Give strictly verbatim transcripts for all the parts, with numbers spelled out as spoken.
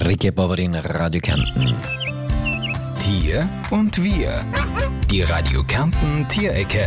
Ricky Bobberin, Radio Kärnten. Tier und Wir. Die Radio Kärnten Tierecke.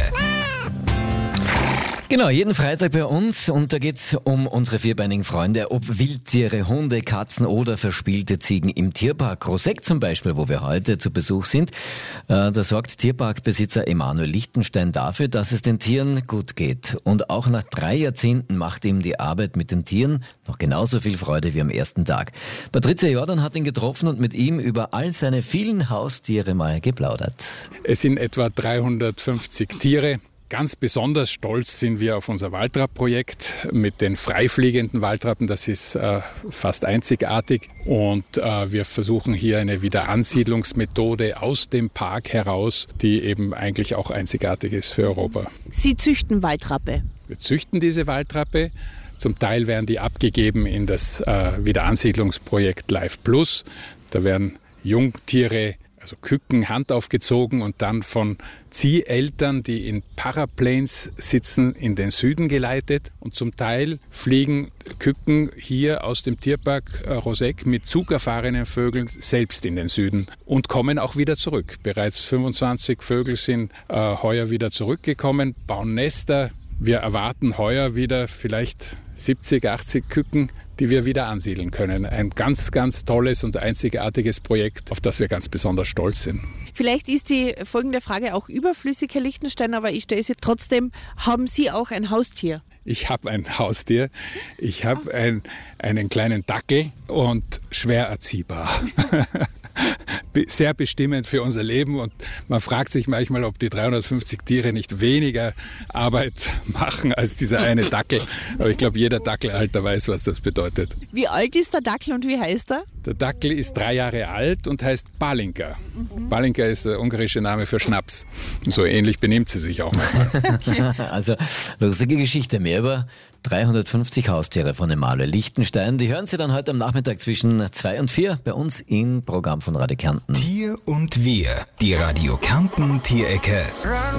Genau, jeden Freitag bei uns, und da geht's um unsere vierbeinigen Freunde, ob Wildtiere, Hunde, Katzen oder verspielte Ziegen im Tierpark Roseck zum Beispiel, wo wir heute zu Besuch sind. Äh, da sorgt Tierparkbesitzer Emanuel Lichtenstein dafür, dass es den Tieren gut geht. Und auch nach drei Jahrzehnten macht ihm die Arbeit mit den Tieren noch genauso viel Freude wie am ersten Tag. Patricia Jordan hat ihn getroffen und mit ihm über all seine vielen Haustiere mal geplaudert. Es sind etwa dreihundertfünfzig Tiere. Ganz besonders stolz sind wir auf unser Waldrapp-Projekt mit den freifliegenden Waldrappen. Das ist äh, fast einzigartig. Und äh, wir versuchen hier eine Wiederansiedlungsmethode aus dem Park heraus, die eben eigentlich auch einzigartig ist für Europa. Sie züchten Waldrappe? Wir züchten diese Waldrappe. Zum Teil werden die abgegeben in das äh, Wiederansiedlungsprojekt Life Plus. Da werden Jungtiere, also Küken, handaufgezogen und dann von Zieheltern, die in Paraplanes sitzen, in den Süden geleitet. Und zum Teil fliegen Küken hier aus dem Tierpark Roseck mit zugerfahrenen Vögeln selbst in den Süden und kommen auch wieder zurück. Bereits fünfundzwanzig Vögel sind äh, heuer wieder zurückgekommen, bauen Nester. Wir erwarten heuer wieder vielleicht siebzig, achtzig Küken, die wir wieder ansiedeln können. Ein ganz, ganz tolles und einzigartiges Projekt, auf das wir ganz besonders stolz sind. Vielleicht ist die folgende Frage auch überflüssig, Herr Lichtenstein, aber ich stelle sie trotzdem. Haben Sie auch ein Haustier? Ich habe ein Haustier. Ich habe ein, einen kleinen Dackel und schwer erziehbar. Sehr bestimmend für unser Leben, und man fragt sich manchmal, ob die dreihundertfünfzig Tiere nicht weniger Arbeit machen als dieser eine Dackel. Aber ich glaube, jeder Dackelhalter weiß, was das bedeutet. Wie alt ist der Dackel und wie heißt er? Der Dackel ist drei Jahre alt und heißt Balinka. Mhm. Balinka ist der ungarische Name für Schnaps. So ähnlich benimmt sie sich auch manchmal. Also, lustige Geschichte. Mehr über dreihundertfünfzig Haustiere von Emanuel Lichtenstein. Die hören Sie dann heute am Nachmittag zwischen zwei und vier bei uns im Programm von Radio Kärnten. Tier und Wir. Die Radio Kärnten Tierecke.